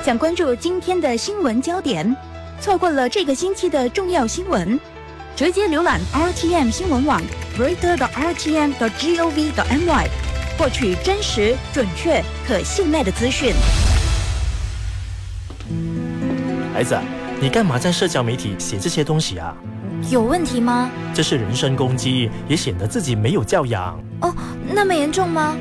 想关注今天的新闻焦点，错过了这个星期的重要新闻，直接浏览 RTM 新闻网 reader.rtm.gov.my， 获取真实、准确、可信赖的资讯。 孩子，你干嘛在社交媒体写这些东西啊？ 有问题吗？ 这是人身攻击，也显得自己没有教养。 哦，那么严重吗？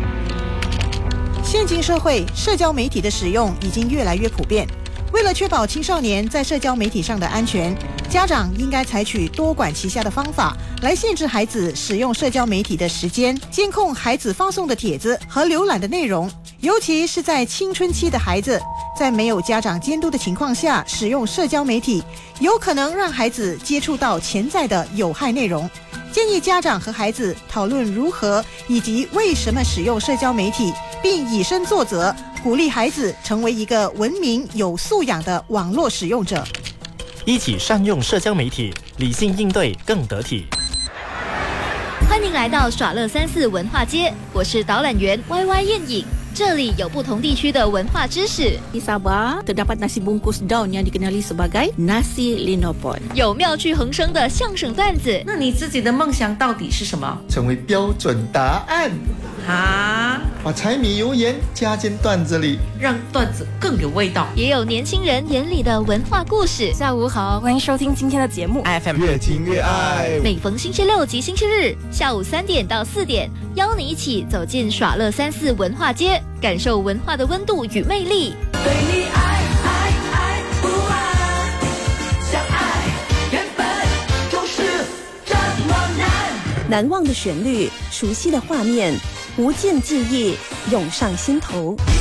现今社会，社交媒体的使用已经越来越普遍。为了确保青少年在社交媒体上的安全，家长应该采取多管齐下的方法来限制孩子使用社交媒体的时间，监控孩子发送的帖子和浏览的内容，尤其是在青春期的孩子，在没有家长监督的情况下使用社交媒体，有可能让孩子接触到潜在的有害内容。建议家长和孩子讨论如何以及为什么使用社交媒体，并以身作则，鼓励孩子成为一个文明有素养的网络使用者。 一起善用社交媒体，理性应对更得体。 欢迎来到耍乐34文化街，我是导览员 YY 燕颖。这里有不同地区的文化知识。 Di Sabah terdapat nasi bungkus daun yang dikenali sebagai nasi linopon。 有妙趣横生的相声段子。 那你自己的梦想到底是什么？ 成为标准答案。 啊！ 把柴米油盐加进段子里， 让段子更有味道。 也有年轻人眼里的文化故事。 下午好，欢迎收听今天的节目 FM 越听越爱。 每逢星期六及星期日下午3点到4点，邀你一起走进耍乐34文化街，感受文化的温度与魅力。 对你爱不爱，相爱原本就是这么难。 难忘的旋律，熟悉的画面，无尽记忆涌上心头。